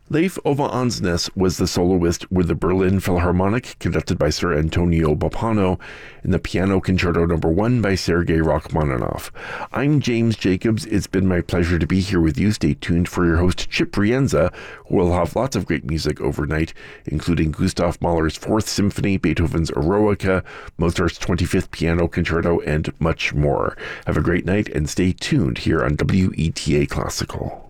Leif Ove Andsnes was the soloist with the Berlin Philharmonic, conducted by Sir Antonio Boppano, in the Piano Concerto No. 1 by Sergei Rachmaninoff. I'm James Jacobs. It's been my pleasure to be here with you. Stay tuned for your host, Chip Rienza, who will have lots of great music overnight, including Gustav Mahler's 4th Symphony, Beethoven's Eroica, Mozart's 25th Piano Concerto, and much more. Have a great night and stay tuned here on WETA Classical.